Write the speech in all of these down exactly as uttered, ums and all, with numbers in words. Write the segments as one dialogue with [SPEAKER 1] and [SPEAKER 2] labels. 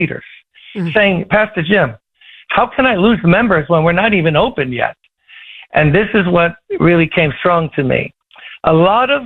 [SPEAKER 1] leaders, mm-hmm. saying, Pastor Jim, how can I lose members when we're not even open yet? And this is what really came strong to me. A lot of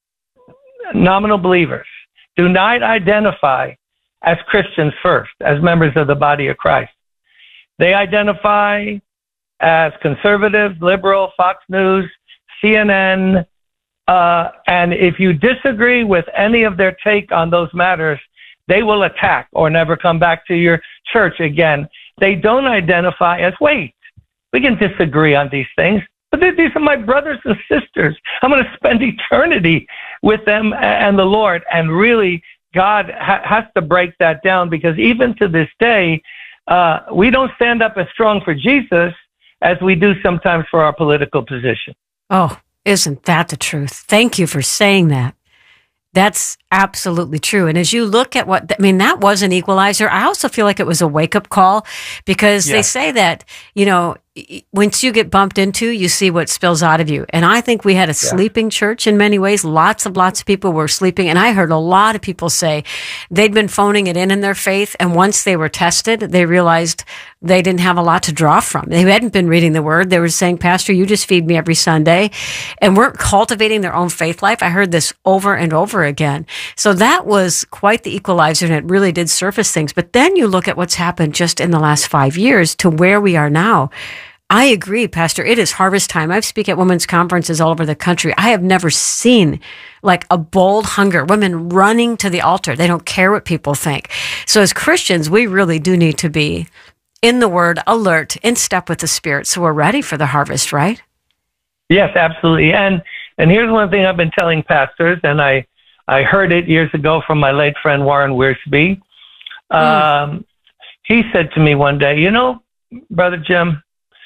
[SPEAKER 1] nominal believers do not identify as Christians first, as members of the body of Christ. They identify as conservatives, liberal, Fox News, C N N, uh, and if you disagree with any of their take on those matters, they will attack or never come back to your church again. They don't identify as, wait, we can disagree on these things, but these are my brothers and sisters. I'm going to spend eternity with them and the Lord. And really, God ha- has to break that down, because even to this day, uh, we don't stand up as strong for Jesus as we do sometimes for our political position.
[SPEAKER 2] Oh, isn't that the truth? Thank you for saying that. That's absolutely true. And as you look at what, I mean, that was an equalizer. I also feel like it was a wake-up call, because yeah. they say that, you know, once you get bumped into, you see what spills out of you. And I think we had a yeah. sleeping church in many ways. Lots of, lots of people were sleeping. And I heard a lot of people say they'd been phoning it in in their faith. And once they were tested, they realized they didn't have a lot to draw from. They hadn't been reading the word. They were saying, Pastor, you just feed me every Sunday. And weren't cultivating their own faith life. I heard this over and over again. So that was quite the equalizer, and it really did surface things. But then you look at what's happened just in the last five years to where we are now. I agree, Pastor. It is harvest time. I speak at women's conferences all over the country. I have never seen like a bold hunger, women running to the altar. They don't care what people think. So as Christians, we really do need to be in the Word, alert, in step with the Spirit, so we're ready for the harvest, right?
[SPEAKER 1] Yes, absolutely. And and here's one thing I've been telling pastors, and I, I heard it years ago from my late friend Warren Wiersbe. Um, mm. He said to me one day, you know, Brother Jim,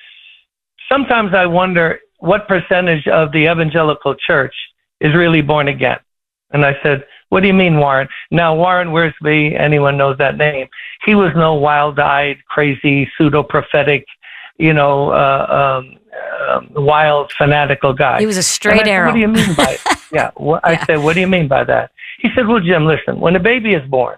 [SPEAKER 1] sometimes I wonder what percentage of the evangelical church is really born again. And I said, what do you mean, Warren? Now, Warren Wiersbe, anyone knows that name, he was no wild-eyed, crazy, pseudo-prophetic, you know, uh, um, uh, wild, fanatical guy.
[SPEAKER 2] He was a straight
[SPEAKER 1] said,
[SPEAKER 2] arrow.
[SPEAKER 1] What do you mean by it? yeah, well, yeah. I said, what do you mean by that? He said, well, Jim, listen, when a baby is born,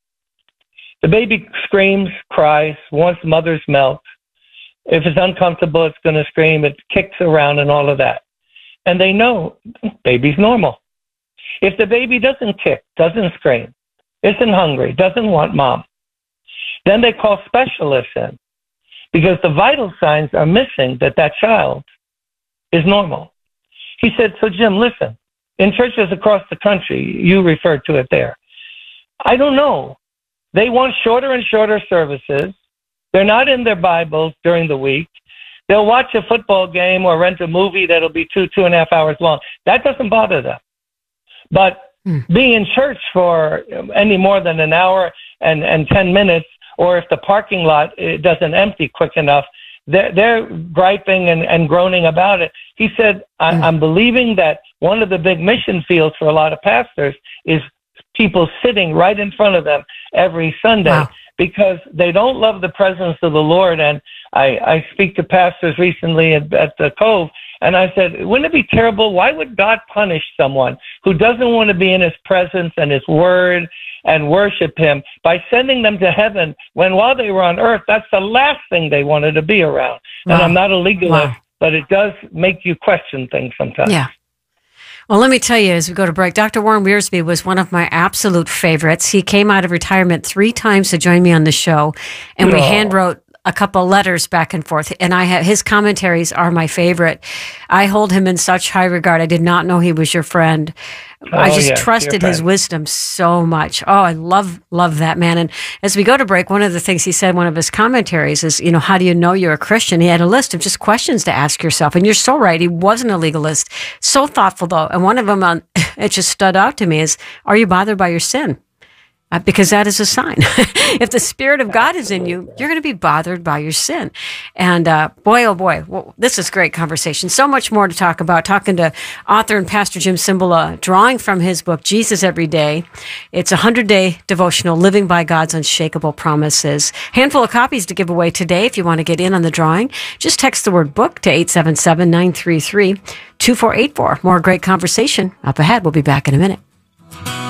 [SPEAKER 1] the baby screams, cries, wants mother's milk. If it's uncomfortable, it's going to scream. It kicks around and all of that. And they know baby's normal. If the baby doesn't kick, doesn't scream, isn't hungry, doesn't want mom, then they call specialists in, because the vital signs are missing that that child is normal. He said, so Jim, listen, in churches across the country, you referred to it there, I don't know. They want shorter and shorter services. They're not in their Bibles during the week. They'll watch a football game or rent a movie that'll be two, two and a half hours long. That doesn't bother them. But hmm. being in church for any more than an hour and, and ten minutes, or if the parking lot it doesn't empty quick enough, they're, they're griping and, and groaning about it. He said, I, hmm. I'm believing that one of the big mission fields for a lot of pastors is people sitting right in front of them every Sunday. Wow. Because they don't love the presence of the Lord. And I, I speak to pastors recently at, at the Cove, and I said, wouldn't it be terrible? Why would God punish someone who doesn't want to be in his presence and his word and worship him by sending them to heaven when while they were on earth, that's the last thing they wanted to be around? Wow. And I'm not a legalist, wow. but it does make you question things sometimes.
[SPEAKER 2] Yeah. Well, let me tell you, as we go to break, Doctor Warren Wiersbe was one of my absolute favorites. He came out of retirement three times to join me on the show, and we oh. hand wrote a couple letters back and forth. And I have, his commentaries are my favorite. I hold him in such high regard. I did not know he was your friend. Oh, I just yes, trusted his wisdom so much. Oh, I love, love that man. And as we go to break, one of the things he said, one of his commentaries is, you know, how do you know you're a Christian? He had a list of just questions to ask yourself. And you're so right. He wasn't a legalist. So thoughtful, though. And one of them, on, it just stood out to me is, are you bothered by your sin? Uh, because that is a sign. If the Spirit of God is in you, you're going to be bothered by your sin. And uh, boy, oh boy, well, this is great conversation. So much more to talk about. Talking to author and Pastor Jim Cymbala, drawing from his book, Jesus Every Day. It's a hundred-day devotional, living by God's unshakable promises. Handful of copies to give away today. If you want to get in on the drawing, just text the word book to eight seven seven, nine three three, two four eight four. More great conversation up ahead. We'll be back in a minute.